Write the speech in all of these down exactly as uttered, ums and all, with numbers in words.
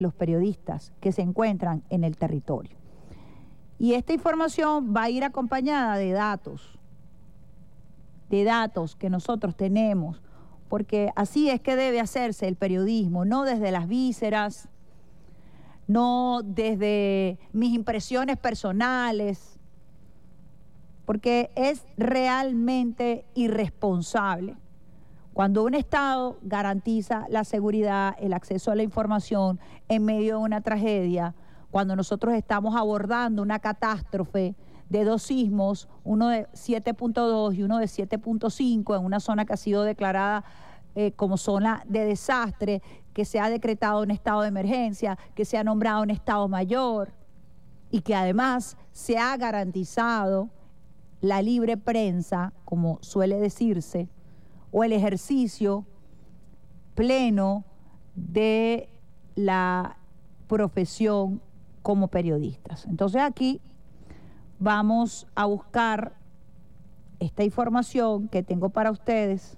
los periodistas que se encuentran en el territorio. Y esta información va a ir acompañada de datos, de datos que nosotros tenemos, porque así es que debe hacerse el periodismo, no desde las vísceras, no desde mis impresiones personales, porque es realmente irresponsable cuando un Estado garantiza la seguridad, el acceso a la información en medio de una tragedia, cuando nosotros estamos abordando una catástrofe de dos sismos, uno de siete punto dos y uno de siete punto cinco, en una zona que ha sido declarada eh, como zona de desastre, que se ha decretado un estado de emergencia, que se ha nombrado un estado mayor y que además se ha garantizado la libre prensa, como suele decirse, o el ejercicio pleno de la profesión como periodistas. Entonces aquí vamos a buscar esta información que tengo para ustedes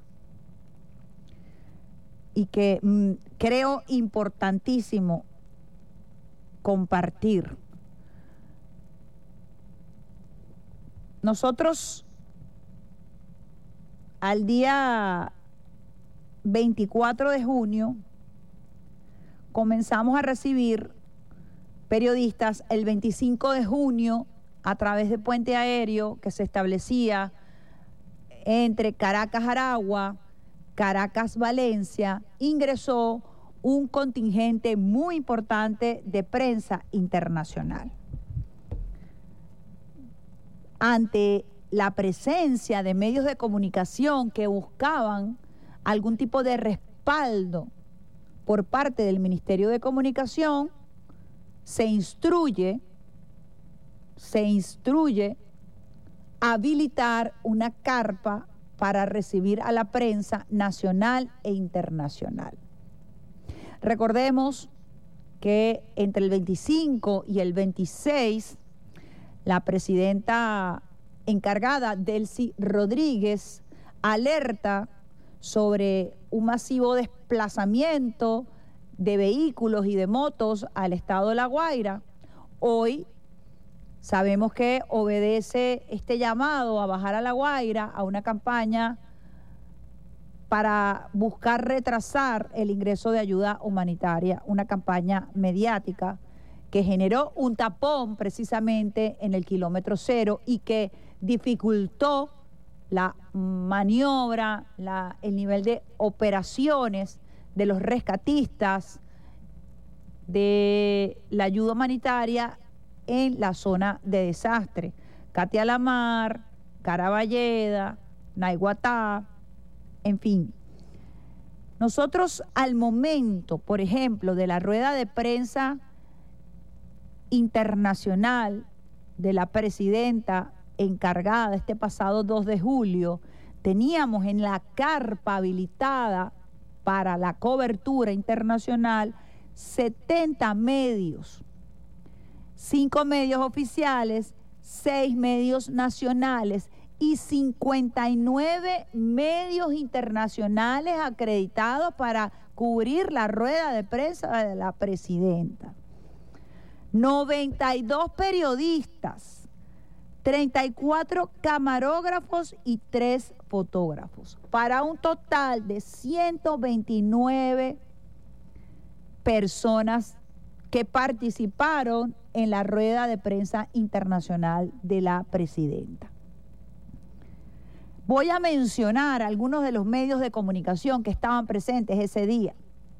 y que mmm, creo importantísimo compartir. Nosotros al día veinticuatro de junio comenzamos a recibir periodistas. El veinticinco de junio, a través de puente aéreo que se establecía entre Caracas-Aragua, Caracas-Valencia, ingresó un contingente muy importante de prensa internacional. Ante la presencia de medios de comunicación que buscaban algún tipo de respaldo por parte del Ministerio de Comunicación, se instruye, se instruye habilitar una carpa para recibir a la prensa nacional e internacional. Recordemos que entre el veinticinco y el veintiséis, la presidenta encargada, Delcy Rodríguez, alerta sobre un masivo desplazamiento de vehículos y de motos al estado de La Guaira. Hoy sabemos que obedece este llamado a bajar a La Guaira a una campaña para buscar retrasar el ingreso de ayuda humanitaria, una campaña mediática que generó un tapón precisamente en el kilómetro cero y que dificultó la maniobra, la, el nivel de operaciones de los rescatistas de la ayuda humanitaria en la zona de desastre. Catia La Mar, Caraballeda, Naiguatá, en fin. Nosotros al momento, por ejemplo, de la rueda de prensa internacional de la presidenta encargada este pasado dos de julio, teníamos en la carpa habilitada para la cobertura internacional setenta medios, cinco medios oficiales, seis medios nacionales y cincuenta y nueve medios internacionales acreditados para cubrir la rueda de prensa de la presidenta. noventa y dos periodistas, treinta y cuatro camarógrafos y tres fotógrafos, para un total de ciento veintinueve personas que participaron en la rueda de prensa internacional de la presidenta. Voy a mencionar algunos de los medios de comunicación que estaban presentes ese día.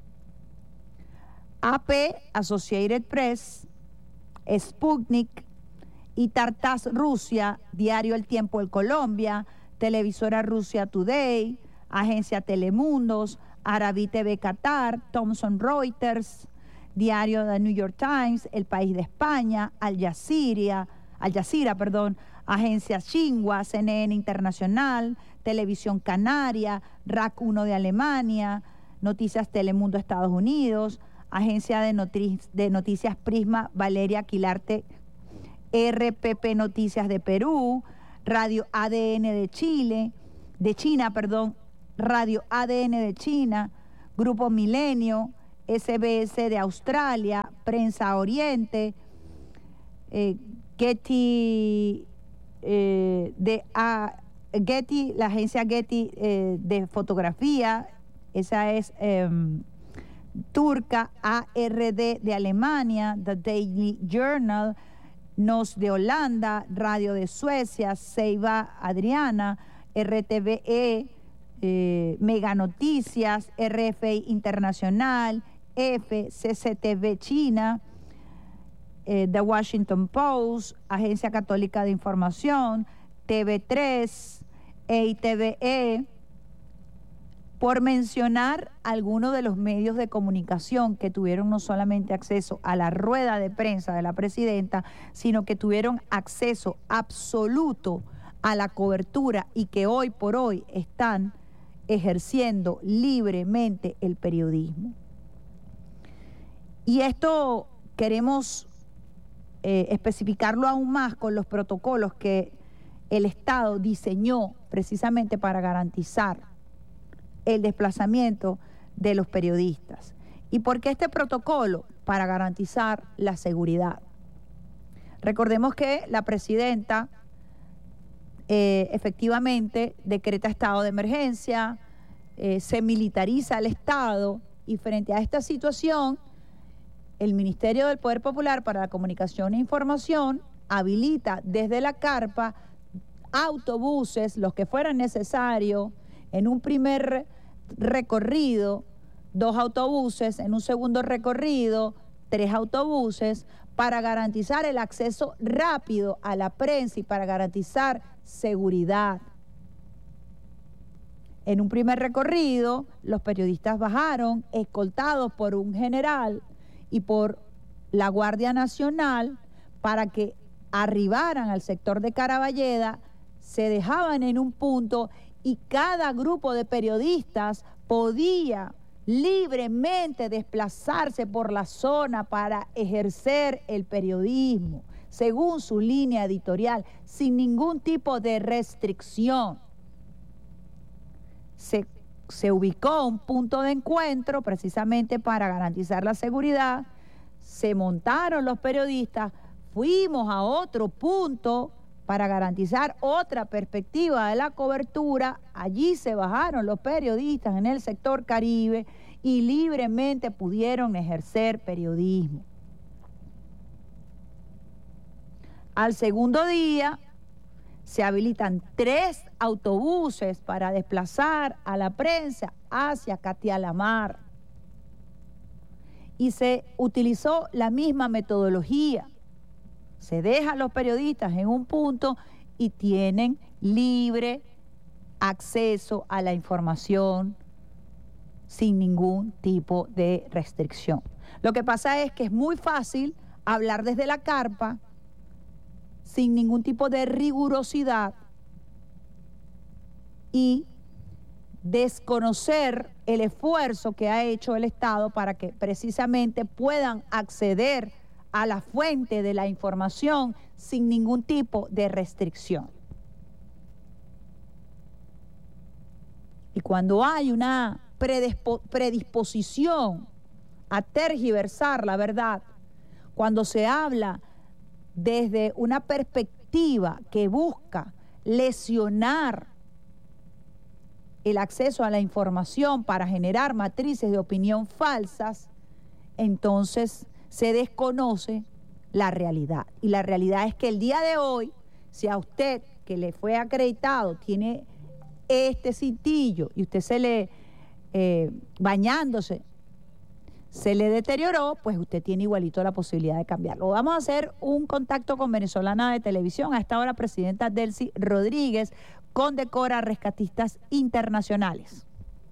A P, Associated Press, Sputnik y Tartas Rusia, Diario El Tiempo de Colombia, Televisora Rusia Today, Agencia Telemundos, Arabí T V Qatar, Thomson Reuters, Diario The New York Times, El País de España, Al Jazeera, Al Jazeera, perdón, Agencia Xinhua, C N N Internacional, Televisión Canaria, R A C uno de Alemania, Noticias Telemundo Estados Unidos, Agencia de, Notri de Noticias Prisma, Valeria Quilarte, R P P Noticias de Perú, Radio A D N de Chile, de China, perdón, Radio A D N de China, Grupo Milenio, S B S de Australia, Prensa Oriente, eh, Getty, eh, de, a, Getty, la agencia Getty eh, de fotografía, esa es eh, turca, A R D de Alemania, The Daily Journal, N O S de Holanda, Radio de Suecia, Ceiba Adriana, R T V E, eh, Mega Noticias, R F I Internacional, F, C C T V China, eh, The Washington Post, Agencia Católica de Información, T V tres, E I T V E, por mencionar algunos de los medios de comunicación que tuvieron no solamente acceso a la rueda de prensa de la presidenta, sino que tuvieron acceso absoluto a la cobertura y que hoy por hoy están ejerciendo libremente el periodismo. Y esto queremos eh, especificarlo aún más con los protocolos que el Estado diseñó precisamente para garantizar el desplazamiento de los periodistas. ¿Y por qué este protocolo? Para garantizar la seguridad. Recordemos que la presidenta eh, efectivamente decreta estado de emergencia, eh, se militariza el Estado y frente a esta situación, el Ministerio del Poder Popular para la Comunicación e Información habilita desde la carpa autobuses, los que fueran necesarios, en un primer recorrido, dos autobuses, en un segundo recorrido, tres autobuses, para garantizar el acceso rápido a la prensa y para garantizar seguridad. En un primer recorrido, los periodistas bajaron escoltados por un general y por la Guardia Nacional para que arribaran al sector de Caraballeda, se dejaban en un punto y cada grupo de periodistas podía libremente desplazarse por la zona para ejercer el periodismo según su línea editorial, sin ningún tipo de restricción. Se, se ubicó un punto de encuentro precisamente para garantizar la seguridad, se montaron los periodistas, fuimos a otro punto para garantizar otra perspectiva de la cobertura, allí se bajaron los periodistas en el sector Caribe y libremente pudieron ejercer periodismo. Al segundo día se habilitan tres autobuses para desplazar a la prensa hacia Catialamar y se utilizó la misma metodología. Se deja a los periodistas en un punto y tienen libre acceso a la información sin ningún tipo de restricción. Lo que pasa es que es muy fácil hablar desde la carpa sin ningún tipo de rigurosidad y desconocer el esfuerzo que ha hecho el Estado para que precisamente puedan acceder a la fuente de la información sin ningún tipo de restricción. Y cuando hay una predisposición a tergiversar la verdad, cuando se habla desde una perspectiva que busca lesionar el acceso a la información para generar matrices de opinión falsas, entonces se desconoce la realidad. Y la realidad es que el día de hoy, si a usted que le fue acreditado tiene este cintillo y usted se le, eh, bañándose, se le deterioró, pues usted tiene igualito la posibilidad de cambiarlo. Vamos a hacer un contacto con Venezolana de Televisión. A esta hora, presidenta Delcy Rodríguez condecora a rescatistas internacionales.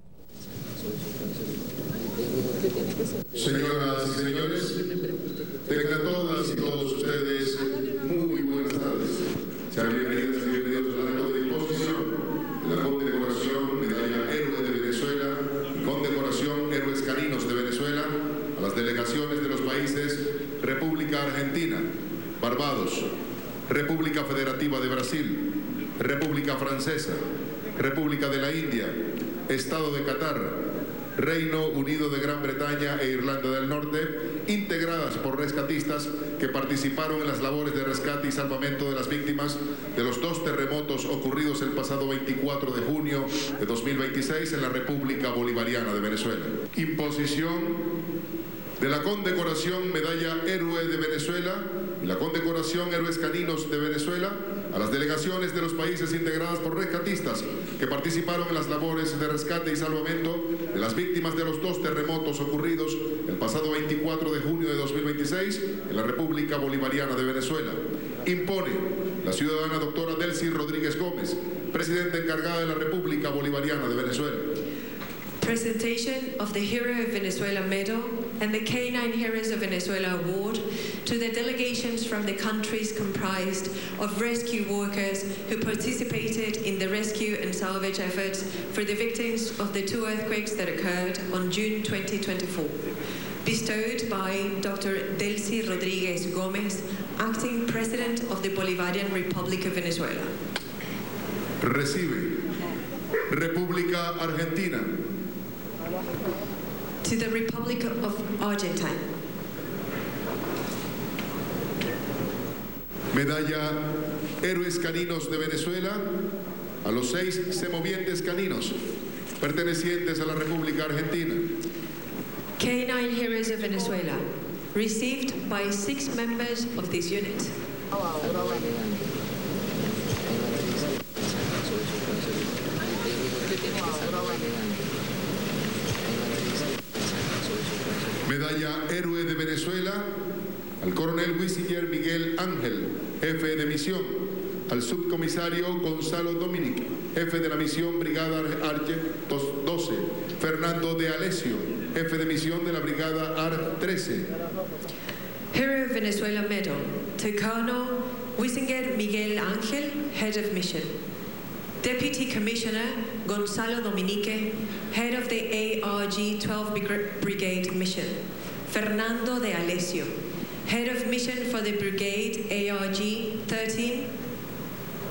Señoras y señores, tengan todas y todos ustedes muy buenas tardes. Sean bienvenidas y bienvenidos a la acto de disposición de la condecoración Medalla Héroe de Venezuela y condecoración Héroes Caninos de Venezuela a las delegaciones de los países República Argentina, Barbados, República Federativa de Brasil, República Francesa, República de la India, Estado de Qatar, Reino Unido de Gran Bretaña e Irlanda del Norte, integradas por rescatistas que participaron en las labores de rescate y salvamento de las víctimas de los dos terremotos ocurridos el pasado veinticuatro de junio de dos mil veintiséis en la República Bolivariana de Venezuela. Imposición de la condecoración Medalla Héroe de Venezuela y la condecoración Héroes Caninos de Venezuela a las delegaciones de los países integradas por rescatistas que participaron en las labores de rescate y salvamento de las víctimas de los dos terremotos ocurridos el pasado veinticuatro de junio de dos mil veintiséis en la República Bolivariana de Venezuela. Impone la ciudadana doctora Delcy Rodríguez Gómez, presidenta encargada de la República Bolivariana de Venezuela. Presentation of the Hero of Venezuela Medal and the K nine Heroes of Venezuela Award to the delegations from the countries comprised of rescue workers who participated in the rescue and salvage efforts for the victims of the two earthquakes that occurred on June twenty twenty-four. Bestowed by Doctor Delcy Rodríguez Gómez, Acting President of the Bolivarian Republic of Venezuela. Recibe República Argentina. To the Republic of Argentina. Medalla Héroes Caninos de Venezuela a los seis semovientes caninos pertenecientes a la República Argentina. K nine Heroes of Venezuela, received by six members of this unit. Medalla Héroe de Venezuela al coronel Wisinger Miguel Ángel, jefe de misión, al subcomisario Gonzalo Dominic, jefe de la misión Brigada Arche doce, Fernando de Alessio, jefe de misión de la Brigada A R trece. Hero of Venezuela Medal to Colonel Wisinger Miguel Ángel, head of mission. Deputy Commissioner Gonzalo Dominique, head of the A R G twelve Brigade mission. Fernando de Alessio, head of mission for the brigade A R G thirteen,